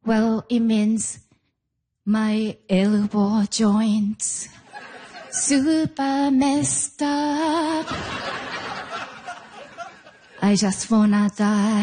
Well, it means my elbow joints super messed up. I just wanna die.